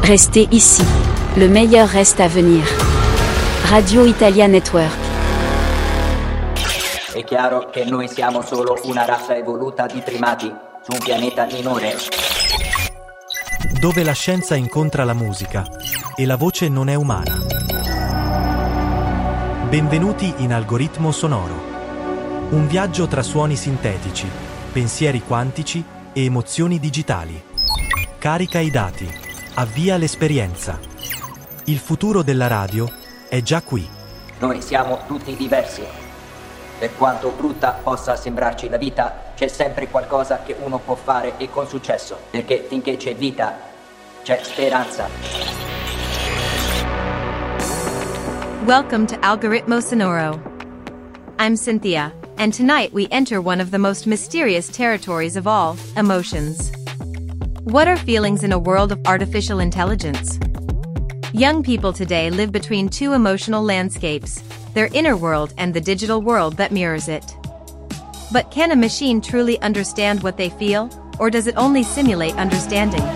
Restez ici. Le meilleur reste à venir. Radio Italia Network. È chiaro che noi siamo solo una razza evoluta di primati su un pianeta minore. Dove la scienza incontra la musica e la voce non è umana. Benvenuti in Algoritmo Sonoro. Un viaggio tra suoni sintetici, pensieri quantici e emozioni digitali. Carica i dati, avvia l'esperienza. Il futuro della radio è già qui. Noi siamo tutti diversi. Per quanto brutta possa sembrarci la vita, c'è sempre qualcosa che uno può fare e con successo, perché finché c'è vita, c'è speranza. Welcome to Algoritmo Sonoro. I'm Cynthia, and tonight we enter one of the most mysterious territories of all, emotions. What are feelings in a world of artificial intelligence? Young people today live between two emotional landscapes, their inner world and the digital world that mirrors it. But can a machine truly understand what they feel, or does it only simulate understanding?